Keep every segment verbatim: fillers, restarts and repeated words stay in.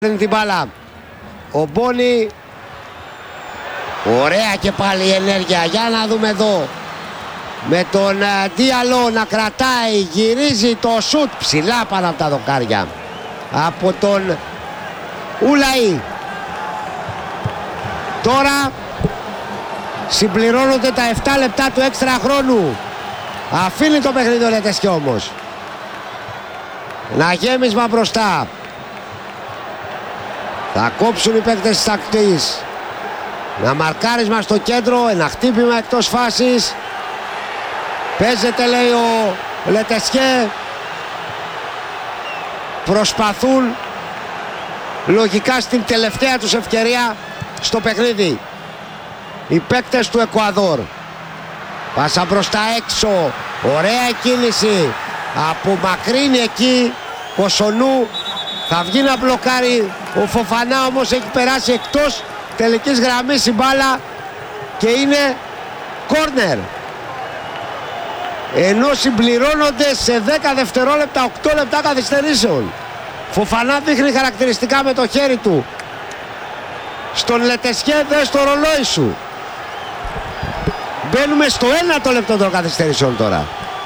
Παίρνει την μπάλα ο Μπόνι. Ωραία και πάλι η ενέργεια. Για να δούμε εδώ. Με τον Διαλό να κρατάει. Γυρίζει το σουτ ψηλά πάνω από τα δοκάρια. Από τον Ουλαή. Τώρα συμπληρώνονται τα επτά λεπτά του έξτρα χρόνου. Αφήνει το παιχνίδι ο Λετεσκέ όμως. Ένα γέμισμα μπροστά. Θα κόψουν οι παίκτες της ακτής. Ένα μαρκάρισμα στο κέντρο. Ένα χτύπημα εκτός φάσης. Παίζεται, λέει ο Λετεσκέ. Προσπαθούν λογικά στην τελευταία τους ευκαιρία στο παιχνίδι οι παίκτες του Εκουαδόρ. Πάσα μπροστά έξω. Ωραία κίνηση. Απομακρύνει εκεί Κοσονού. Θα βγει να μπλοκάρει. Ο Φοφανά όμως έχει περάσει εκτός τελικής γραμμής η μπάλα και είναι κόρνερ. Ενώ συμπληρώνονται σε δέκα δευτερόλεπτα οκτώ λεπτά καθυστερήσεων. Φοφανά δείχνει χαρακτηριστικά με το χέρι του στον Λετεσκέ, δες το ρολόι σου. Μπαίνουμε στο ένατο λεπτό των καθυστερήσεων τώρα.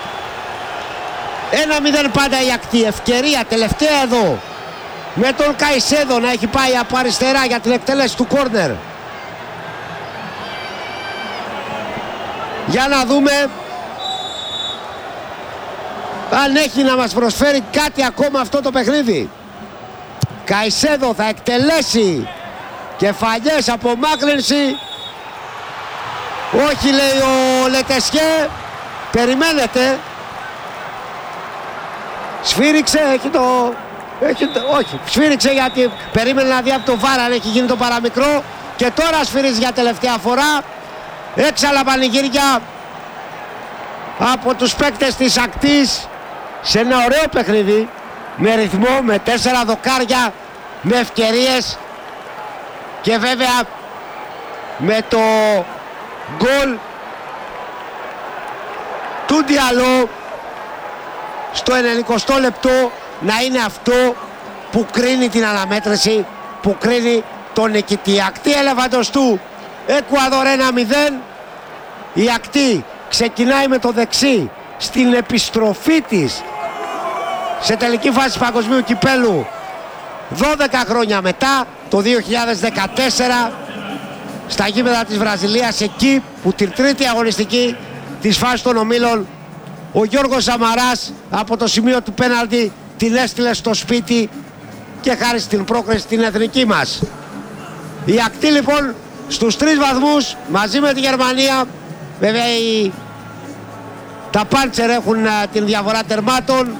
Ένα μηδέν πάντα η ακτή. Ευκαιρία τελευταία εδώ με τον Καϊσέδο να έχει πάει από αριστερά για την εκτέλεση του κόρνερ. Για να δούμε αν έχει να μας προσφέρει κάτι ακόμα αυτό το παιχνίδι. Καϊσέδο θα εκτελέσει. Κεφαλιές, απομάκρυνση. Όχι, λέει ο Λετεσκέ. Περιμένετε. Σφύριξε, έχει το... Έχει το... Όχι, σφύριξε γιατί περίμενε να δει από το βάρα αν έχει γίνει το παραμικρό. Και τώρα σφυρίζει για τελευταία φορά. Έξαλα πανηγύρια από τους παίκτες της ακτής σε ένα ωραίο παιχνίδι με ρυθμό, με τέσσερα δοκάρια, με ευκαιρίες και βέβαια με το γκολ του Διαλό στο ενενηκοστό λεπτό να είναι αυτό που κρίνει την αναμέτρηση, που κρίνει τον νικητή. Ακτή Ελεφαντοστού, Εκουαδόρ ένα μηδέν. Η ακτή ξεκινάει με το δεξί στην επιστροφή της σε τελική φάση παγκοσμίου κυπέλου δώδεκα χρόνια μετά, το δύο χιλιάδες δεκατέσσερα, στα γήπεδα της Βραζιλίας, εκεί που την τρίτη αγωνιστική της φάσης των ομίλων ο Γιώργος Σαμαράς από το σημείο του πέναλτι την έστειλε στο σπίτι και χάρη στην πρόκριση στην εθνική μας. Η ακτή λοιπόν στους τρεις βαθμούς μαζί με τη Γερμανία. Βέβαια οι... τα Πάντσερ έχουν uh, την διαφορά τερμάτων.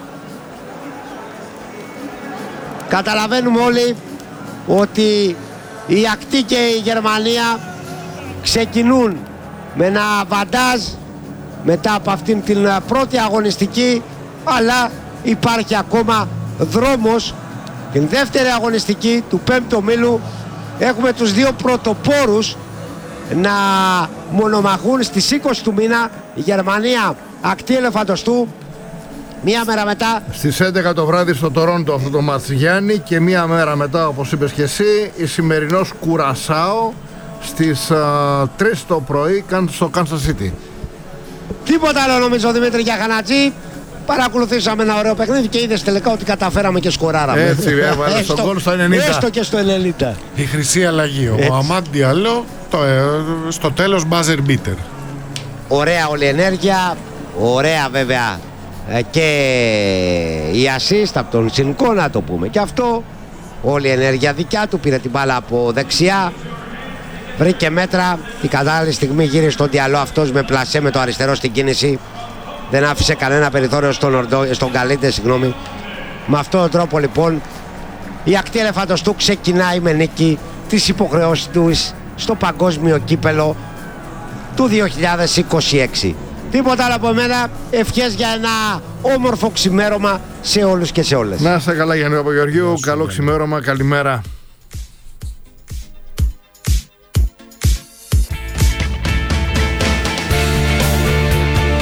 Καταλαβαίνουμε όλοι ότι η ακτή και η Γερμανία ξεκινούν με ένα βαντάζ μετά από αυτήν την uh, πρώτη αγωνιστική, αλλά υπάρχει ακόμα δρόμος. Την δεύτερη αγωνιστική του πέμπτου ομίλου έχουμε τους δύο πρωτοπόρους να μονομαχούν στις είκοσι του μήνα. Η Γερμανία ακτή Ελεφαντοστού. Μία μέρα μετά στις έντεκα το βράδυ στο Τορόντο αυτό το μάτς, Γιάννη. Και μία μέρα μετά, όπως είπες και εσύ, η σημερινός Κουρασάο στις uh, τρεις το πρωί στο Κάνσας Σίτι. Τίποτα άλλο νομίζω, Δημήτρη Γιαχανατζή. Παρακολουθήσαμε ένα ωραίο παιχνίδι και είδες τελικά ότι καταφέραμε και σκοράραμε. Έτσι, έβαλε στον γκολ στο ενενήντα. Έστω και στο ενενήντα. Η χρυσή αλλαγή. Ο Αμάντ Διαλό το, ε, στο τέλος buzzer beater. Ωραία όλη η ενέργεια. Ωραία βέβαια και η assist από τον Σινκό, να το πούμε και αυτό. Όλη η ενέργεια δικιά του. Πήρε την μπάλα από δεξιά. Βρήκε μέτρα. Την κατάλληλη στιγμή γύρισε στον Διαλό αυτός με πλασέ με το αριστερό στην κίνηση. Δεν άφησε κανένα περιθώριο στον, Ορντο, στον Καλίντε, συγγνώμη. Με αυτόν τον τρόπο λοιπόν η ακτή Ελεφαντοστού ξεκινάει με νίκη τις υποχρεώσεις του στο παγκόσμιο κύπελο του δύο χιλιάδες είκοσι έξι. Τίποτα άλλο από εμένα. Ευχές για ένα όμορφο ξημέρωμα σε όλους και σε όλες. Να είστε καλά, Γιάννη Παπαγεωργίου. Καλό ξημέρωμα, καλημέρα.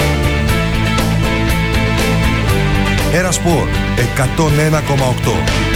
Era Sport εκατόν ένα κόμμα οκτώ.